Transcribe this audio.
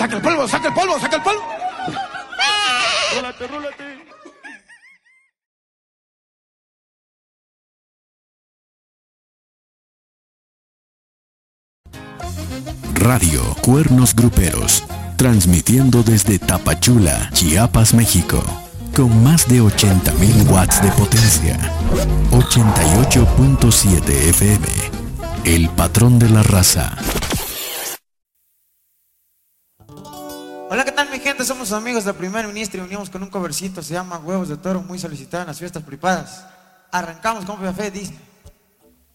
Saca el polvo, saca el polvo, saca el polvo. Rólate, rólate. Radio Cuernos Gruperos, transmitiendo desde Tapachula, Chiapas, México, con más de 80.000 watts de potencia. 88.7 FM, el patrón de la raza. Hola, ¿qué tal mi gente? Somos amigos del primer ministro y unimos con un covercito, se llama Huevos de Toro, muy solicitado en las fiestas privadas. Arrancamos con fe, dice.